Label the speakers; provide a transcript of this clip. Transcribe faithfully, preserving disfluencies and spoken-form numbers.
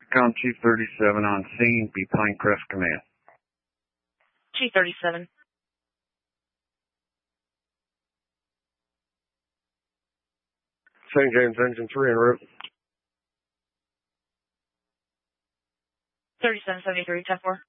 Speaker 1: Com Chief thirty-seven on scene, be Pinecrest Command.
Speaker 2: Chief thirty-seven.
Speaker 3: Saint James Engine three en route.
Speaker 2: thirty-seven seventy-three, ten four.